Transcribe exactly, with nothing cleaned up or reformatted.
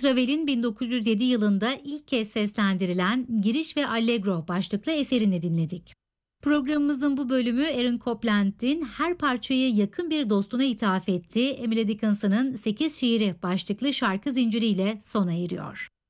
Ernest Ravel'in bin dokuz yüz yedi yılında ilk kez seslendirilen Giriş ve Allegro başlıklı eserini dinledik. Programımızın bu bölümü Aaron Copland'in her parçayı yakın bir dostuna ithaf ettiği Emily Dickinson'ın sekiz Şiiri başlıklı şarkı zinciriyle sona eriyor.